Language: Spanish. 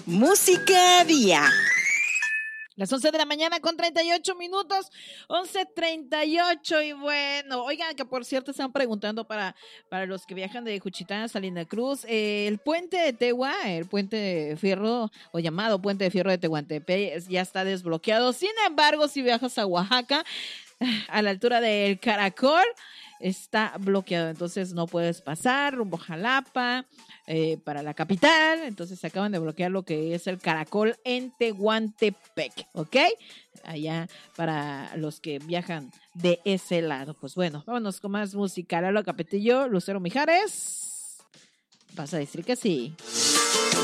Música Día. Las 11 de la mañana con 38 minutos, 11:38 y bueno, oigan que por cierto están preguntando para los que viajan de Juchitán a Salina Cruz, el puente de Tegua, el puente de fierro o llamado puente de fierro de Tehuantepec ya está desbloqueado. Sin embargo, si viajas a Oaxaca, a la altura del Caracol, está bloqueado, entonces no puedes pasar rumbo a Jalapa, para la capital. Entonces acaban de bloquear lo que es el Caracol en Tehuantepec, ¿ok? Allá para los que viajan de ese lado. Pues bueno, vámonos con más música. Lalo Capetillo, Lucero Mijares, vas a decir que sí.